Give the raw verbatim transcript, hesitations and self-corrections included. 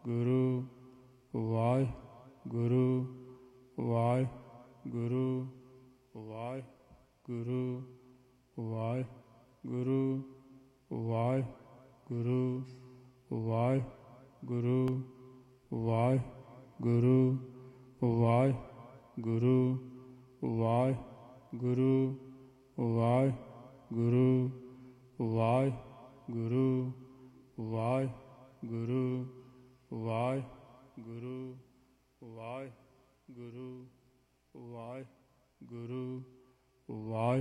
Guru Waheguru Waheguru Waheguru Waheguru Waheguru Waheguru Waheguru Waheguru Waheguru Waheguru Waheguru Waheguru Waheguru Waheguru Waheguru ਵਾਹਿ